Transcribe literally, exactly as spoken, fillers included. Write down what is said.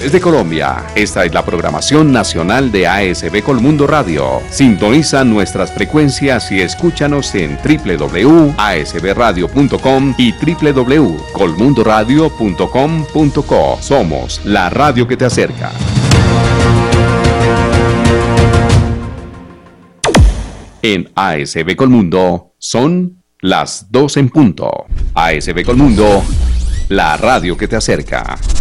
regiones de Colombia. Esta es la programación nacional de A S B Colmundo Radio. Sintoniza nuestras frecuencias y escúchanos en w w w punto a s b radio punto com y w w w punto colmundo radio punto com punto co. Somos la radio que te acerca. En A S B Colmundo son las dos en punto. A S B Colmundo, la radio que te acerca.